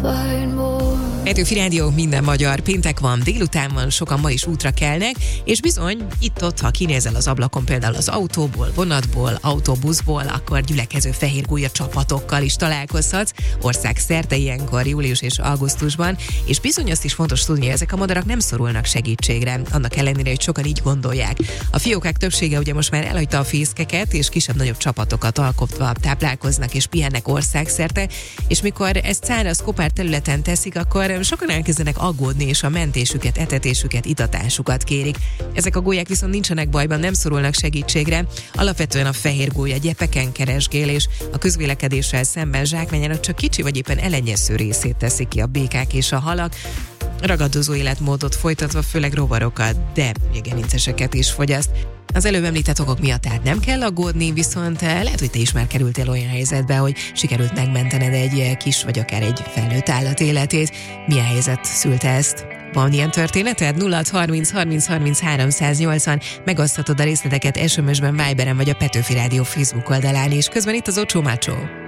Petőfi Rádió, minden magyar, péntek van, délután van, sokan ma is útra kelnek, és bizony, itt-ott, ha kinézel az ablakon például az autóból, vonatból, autóbuszból, akkor gyülekező fehérgólya csapatokkal is találkozhatsz, országszerte ilyenkor, július és augusztusban, és bizony azt is fontos tudni, hogy ezek a madarak nem szorulnak segítségre, annak ellenére, hogy sokan így gondolják. A fiókák többsége ugye most már elhagyta a fészkeket, és kisebb-nagyobb csapatokat alkotva táplálkoznak és pihennek országszerte, és mikor ezt száraz, kopár területen teszik, akkor sokan elkezdenek aggódni, és a mentésüket, etetésüket, itatásukat kérik. Ezek a gólyák viszont nincsenek bajban, nem szorulnak segítségre. Alapvetően a fehérgólya gyepeken keresgél, és a közvélekedéssel szemben zsákmányának csak kicsi vagy éppen elenyésző részét teszik ki a békák és a halak, ragadozó életmódot folytatva főleg rovarokat, de gerinceseket is fogyaszt. Az előbb említett okok miatt tehát nem kell aggódni, viszont lehet, hogy te is már kerültél olyan helyzetbe, hogy sikerült megmentened egy kis vagy akár egy felnőtt állat életét. Milyen helyzet szülte ezt? Van ilyen történeted? 0630 30 30 380, megoszthatod a részleteket SMS-ben, Viberen vagy a Petőfi Rádió Facebook oldalán is. Közben itt az Ocsó Mácsó.